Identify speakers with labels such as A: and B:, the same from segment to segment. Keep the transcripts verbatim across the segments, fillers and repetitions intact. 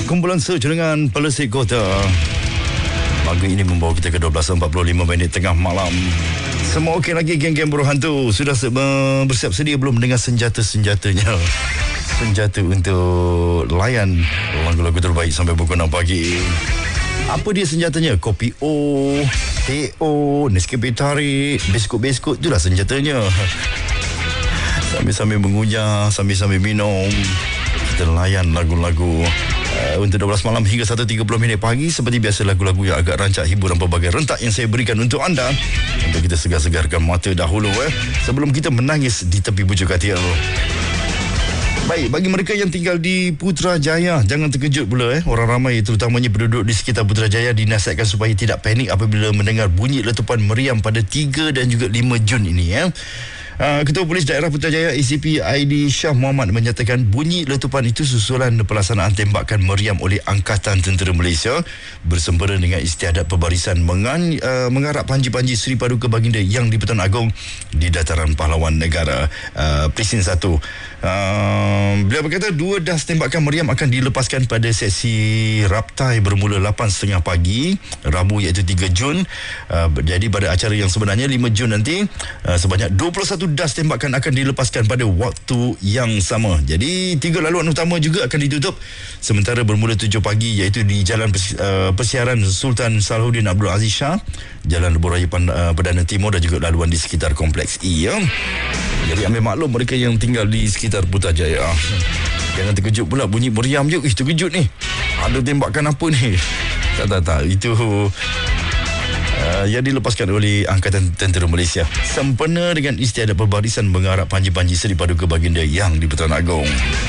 A: Kumpulan search dengan Pelesik Kota. Lagu ini membawa kita ke dua belas empat puluh lima minit tengah malam. Semua okey lagi geng-geng buruh hantu? Sudah bersiap sedia belum dengan senjata-senjatanya? Senjata untuk layan lagu-lagu terbaik sampai pukul enam pagi. Apa dia senjatanya? Kopi O, teh O, Nescafe tarik, biskut-biskut, itulah senjatanya. Sambil-sambil mengunyah, sambil-sambil minum, kita layan lagu-lagu uh, untuk dua belas malam hingga satu tiga puluh minit pagi. Seperti biasa, lagu-lagu yang agak rancak, hiburan pelbagai rentak yang saya berikan untuk anda, untuk kita segar-segarkan mata dahulu eh, sebelum kita menangis di tepi bujur katil. Baik, bagi mereka yang tinggal di Putrajaya, jangan terkejut pula eh. Orang ramai, terutamanya penduduk di sekitar Putrajaya, dinasihatkan supaya tidak panik apabila mendengar bunyi letupan meriam pada tiga dan juga lima Jun ini eh. Uh, Ketua Polis Daerah Putrajaya A C P Aidi Shah Muhammad menyatakan bunyi letupan itu susulan pelaksanaan tembakan meriam oleh Angkatan Tentera Malaysia bersempena dengan istiadat pembarisan mengan, uh, mengarap panji-panji Seri Paduka Baginda Yang di-Pertuan Agong di Dataran Pahlawan Negara uh, Presin satu. Uh, beliau berkata dua das tembakan meriam akan dilepaskan pada sesi raptai bermula lapan tiga puluh pagi Rabu iaitu tiga Jun. Uh, jadi pada acara yang sebenarnya lima Jun nanti, uh, sebanyak dua puluh satu das tembakan akan dilepaskan pada waktu yang sama. Jadi tiga laluan utama juga akan ditutup sementara bermula tujuh pagi iaitu di Jalan Persiaran Sultan Salahuddin Abdul Aziz Shah, Jalan Lebuh Raya Perdana Timur dan juga laluan di sekitar Kompleks E ya. Jadi ambil maklum mereka yang tinggal di sekitar Putrajaya. Jangan terkejut pula bunyi meriam je. Ih, terkejut ni. Ada tembakan apa ni? Tak tak tak. Itu Uh, yang dilepaskan oleh Angkatan Tentera Malaysia sempena dengan istiadat pembarisan mengarap panji-panji Seri Paduka Baginda Yang di-Pertuan Agong.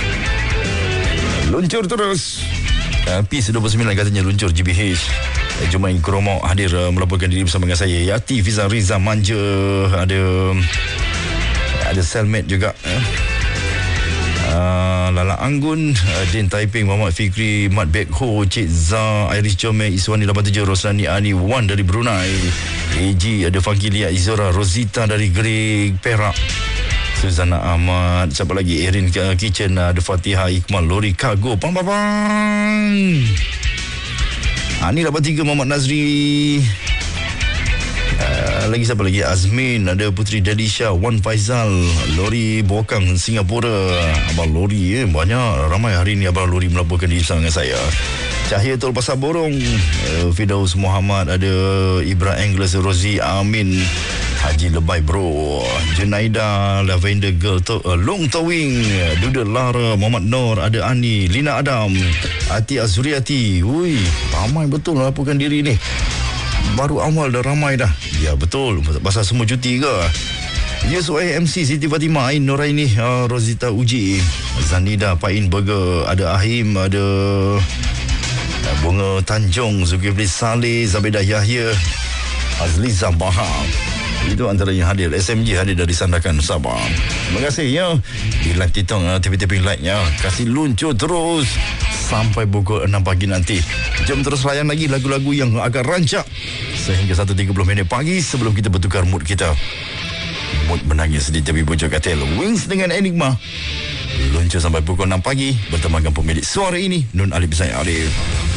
A: Luncur terus. uh, P dua puluh sembilan katanya luncur G B H. uh, Jumain Kromok hadir uh, melaporkan diri bersama dengan saya, Yati Fiza Riza Manja. Ada Ada Selmet juga uh. Uh, Lala Anggun, uh, Din Taiping, Muhammad Fikri, Mat Bek Ho, Cik Zah, Iris Jome, Iswani lapan tujuh, Roslani Ani Wan dari Brunei, A G, ada Funky Lia Izora, Rosita dari Gerig, Perak, Suzana Ahmad, siapa lagi, Erin Kitchen, ada Fatihah Iqmal, Lori Cargo, pam pam pam. Ani lapan tiga, Muhammad Nazri. Uh, lagi siapa lagi? Azmin, ada Putri Delisha, Wan Faizal, Lori Bokang Singapura. Abang Lori eh, banyak ramai hari ni Abang Lori melaporkan diri bersama dengan saya. Cahaya Tol Pasar Borong, uh, Fidaus Muhammad, ada Ibra Angles, Rozi Amin, Haji Lebay Bro, Junaida, Lavender Girl, to, uh, Long Towing, Duda Lara, Muhammad Nur, ada Ani, Lina Adam, Ati Azuriati. Ui, ramai betul melaporkan diri ni. Baru awal dah ramai dah. Ya betul, pasal semua cuti ke. Yusuf M C, Siti Fatimah, Ain Nuraini, uh, Rosita Uji, Zanida, Pain Burger, ada Ahim, ada uh, Bunga Tanjung, Zulkifli Saleh, Zabedah Yahya, Azliza Bahar. Itu antara yang hadir. S M J hadir dari Sandakan, Sabah. Terima kasih ya. Di live titong, uh, tipi-tipi like ya. Kasih luncur terus sampai pukul enam pagi nanti. Jom terus layan lagi lagu-lagu yang agak rancak sehingga satu tiga puluh minit pagi sebelum kita bertukar mood kita. Mood menangis di tepi bujur katil. Wings dengan Enigma luncur sampai pukul enam pagi bertemankan pemilik suara ini, Nun Alif Zain Arif.